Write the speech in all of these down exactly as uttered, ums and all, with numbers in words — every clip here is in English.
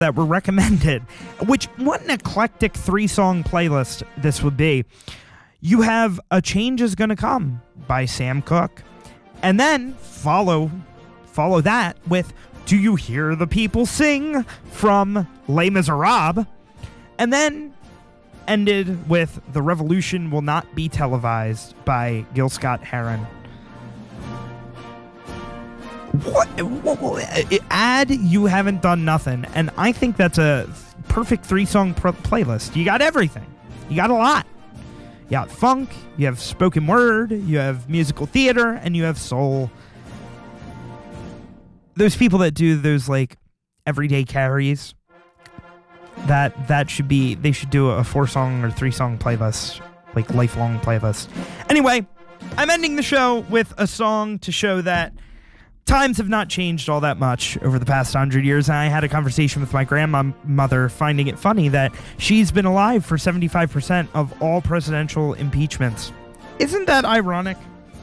that were recommended, which what an eclectic three-song playlist this would be. You have A Change Is Gonna Come by Sam Cooke, and then follow follow that with Do You Hear the People Sing from Les Miserables, and then ended with The Revolution Will Not Be Televised by Gil Scott-Heron. What, what, what add You Haven't Done Nothing, and I think that's a perfect three-song pr- playlist. You got everything. You got a lot. You got funk, you have spoken word, you have musical theater, and you have soul. Those people that do those, like, everyday carries, that that should be, they should do a four-song or three-song playlist, like, lifelong playlist. Anyway, I'm ending the show with a song to show that times have not changed all that much over the past hundred years. I had a conversation with my grandmother, finding it funny that she's been alive for seventy-five percent of all presidential impeachments. Isn't that ironic?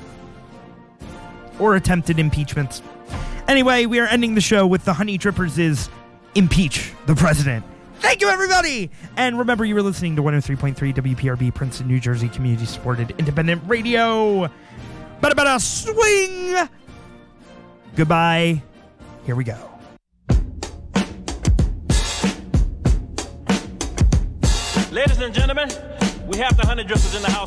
Or attempted impeachments. Anyway, we are ending the show with the Honey Drippers' Impeach the President. Thank you, everybody! And remember, you were listening to one oh three point three W P R B, Princeton, New Jersey, community-supported independent radio. Bada bada swing! Goodbye. Here we go. Ladies and gentlemen, we have the Honey Drippers in the house.